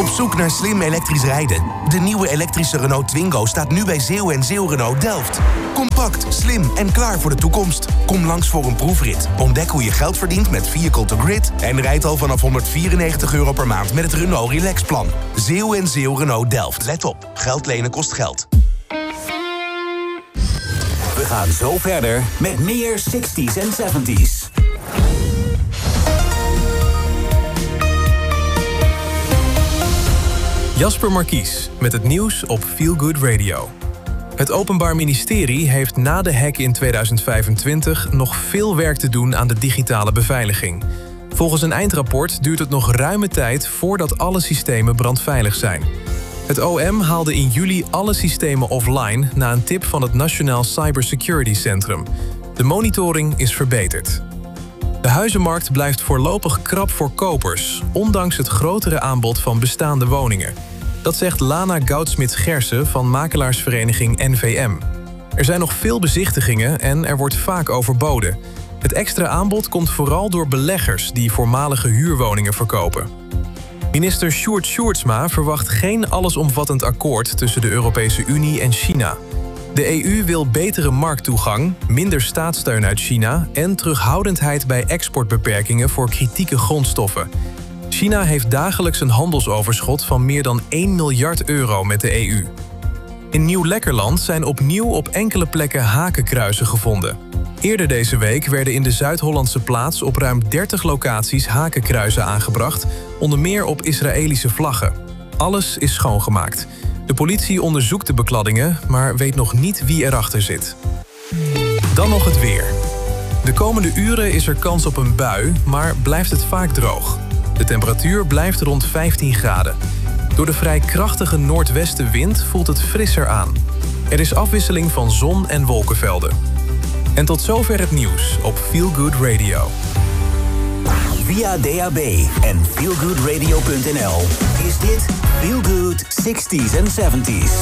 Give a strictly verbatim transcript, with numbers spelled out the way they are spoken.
zoek naar slim elektrisch rijden? De nieuwe elektrische Renault Twingo staat nu bij Zeeuw en Zeeuw Renault Delft. Compact, slim en klaar voor de toekomst. Kom langs voor een proefrit. Ontdek hoe je geld verdient met Vehicle to Grid... en rijd al vanaf honderdvierennegentig euro per maand met het Renault Relax Plan. Zeeuw en Zeeuw Renault Delft. Let op, geld lenen kost geld. We gaan zo verder met meer zestig's en zeventig's. Jasper Markies met het nieuws op Feel Good Radio. Het Openbaar Ministerie heeft na de hack in tweeduizend vijfentwintig nog veel werk te doen aan de digitale beveiliging. Volgens een eindrapport duurt het nog ruime tijd voordat alle systemen brandveilig zijn. Het O M haalde in juli alle systemen offline na een tip van het Nationaal Cybersecurity Centrum. De monitoring is verbeterd. De huizenmarkt blijft voorlopig krap voor kopers, ondanks het grotere aanbod van bestaande woningen. Dat zegt Lana Goudsmit-Gersen van makelaarsvereniging N V M. Er zijn nog veel bezichtigingen en er wordt vaak overboden. Het extra aanbod komt vooral door beleggers die voormalige huurwoningen verkopen. Minister Sjoerd Sjoerdsma verwacht geen allesomvattend akkoord tussen de Europese Unie en China. De E U wil betere markttoegang, minder staatssteun uit China en terughoudendheid bij exportbeperkingen voor kritieke grondstoffen. China heeft dagelijks een handelsoverschot van meer dan één miljard euro met de E U. In Nieuw-Lekkerland zijn opnieuw op enkele plekken hakenkruizen gevonden. Eerder deze week werden in de Zuid-Hollandse plaats op ruim dertig locaties hakenkruizen aangebracht, onder meer op Israëlische vlaggen. Alles is schoongemaakt. De politie onderzoekt de bekladdingen, maar weet nog niet wie erachter zit. Dan nog het weer. De komende uren is er kans op een bui, maar blijft het vaak droog. De temperatuur blijft rond vijftien graden. Door de vrij krachtige noordwestenwind voelt het frisser aan. Er is afwisseling van zon- en wolkenvelden. En tot zover het nieuws op Feel Good Radio. Via D A B en feelgoodradio punt n l is dit Feel Good zestig's en zeventig's.